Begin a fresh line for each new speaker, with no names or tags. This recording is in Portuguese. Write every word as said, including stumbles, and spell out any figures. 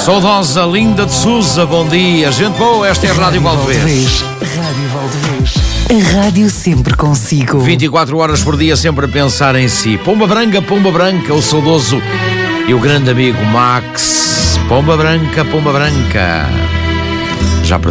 Saudosa Linda de Sousa, bom dia. Gente boa, esta é a Rádio Valdevez.
Rádio Valdevez. A rádio sempre consigo.
vinte e quatro horas por dia, sempre a pensar em si. Pomba Branca, Pomba Branca, o saudoso e o grande amigo Max. Pomba Branca, Pomba Branca. Já perdi.